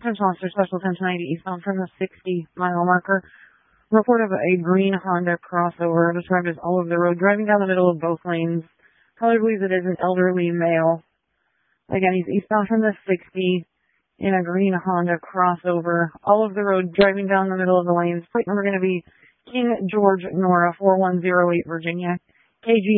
Attention officer, special attention 90 eastbound from the 60-mile marker. Report of a green Honda crossover described as all over the road, driving down the middle of both lanes. Caller believes it is an elderly male. Again, he's eastbound from the 60 in a green Honda crossover, all over the road, driving down the middle of the lanes. Plate number going to be King George Nora 4108 Virginia. KG